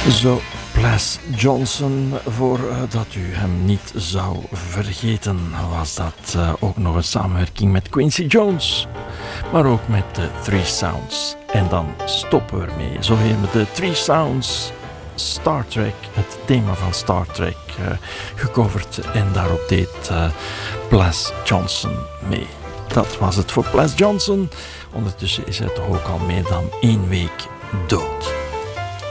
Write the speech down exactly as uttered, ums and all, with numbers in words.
Zo, Plas Johnson, voordat u hem niet zou vergeten, was dat uh, ook nog een samenwerking met Quincy Jones, maar ook met de Three Sounds. En dan stoppen we ermee. Zo hebben de Three Sounds Star Trek, het thema van Star Trek, uh, gecoverd en daarop deed uh, Plas Johnson mee. Dat was het voor Plas Johnson. Ondertussen is hij toch ook al meer dan één week dood.